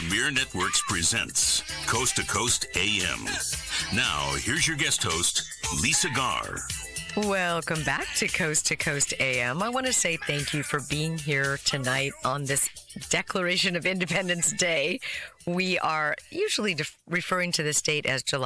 Premier Networks presents Coast to Coast AM. Now, here's your guest host, Lisa Garr. Welcome back to Coast AM. I want to say thank you for being here tonight on this Declaration of Independence Day. We are usually referring to this date as July